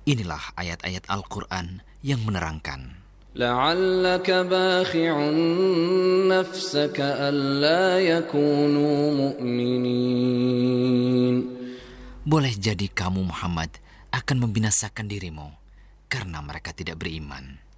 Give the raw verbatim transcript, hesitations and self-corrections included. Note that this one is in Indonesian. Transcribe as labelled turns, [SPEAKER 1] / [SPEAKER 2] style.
[SPEAKER 1] Inilah ayat-ayat Al-Quran yang menerangkan.
[SPEAKER 2] لعلك باخع نفسك ألا يكونوا مؤمنين.
[SPEAKER 1] Boleh jadi kamu Muhammad akan membinasakan dirimu karena mereka tidak beriman.